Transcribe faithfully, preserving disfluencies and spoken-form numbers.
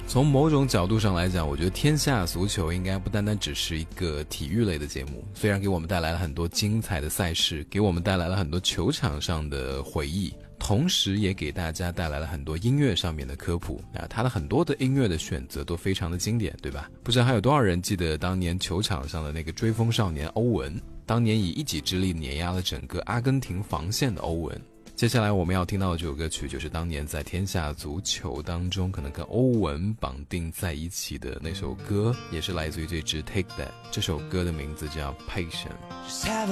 从某种角度上来讲，我觉得天下足球应该不单单只是一个体育类的节目，虽然给我们带来了很多精彩的赛事，给我们带来了很多球场上的回忆，同时也给大家带来了很多音乐上面的科普啊，他的很多的音乐的选择都非常的经典，对吧？不知道还有多少人记得当年球场上的那个追风少年欧文，当年以一己之力碾压了整个阿根廷防线的欧文。接下来我们要听到的这首歌曲，就是当年在天下足球当中可能跟欧文绑定在一起的那首歌，也是来自于这支 Take That， 这首歌的名字叫 Patient。